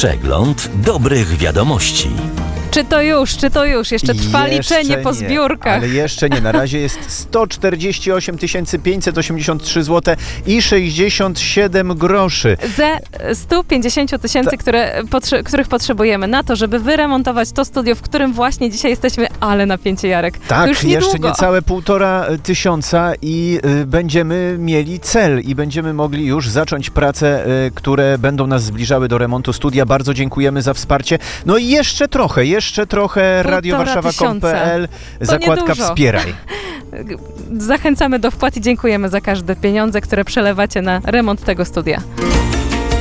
Przegląd dobrych wiadomości. Czy to już? Jeszcze trwa liczenie po zbiórkach. Ale jeszcze nie. Na razie jest 148 583 zł i 67 groszy. Ze 150 tysięcy, których potrzebujemy na to, żeby wyremontować to studio, w którym właśnie dzisiaj jesteśmy, ale napięcie, Jarek. Tak, już jeszcze niecałe 1500 i będziemy mieli cel i będziemy mogli już zacząć prace, które będą nas zbliżały do remontu studia. Bardzo dziękujemy za wsparcie. No i jeszcze trochę radiowarszawa.pl, zakładka Wspieraj. Zachęcamy do wpłat i dziękujemy za każde pieniądze, które przelewacie na remont tego studia.